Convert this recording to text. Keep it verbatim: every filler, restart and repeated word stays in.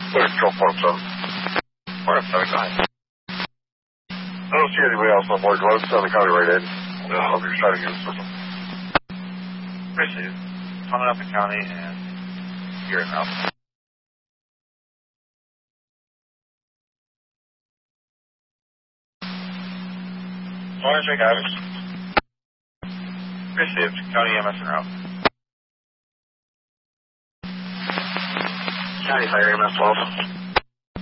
Control four oh seven. four oh seven, go ahead. I don't see anybody else on board. Let's send the county right in. I'll be trying to get the system. Appreciate it. Coming up the county and here and out. Orange Rig Irish. Appreciate it. County E M S en route. County Fire E M S twelve.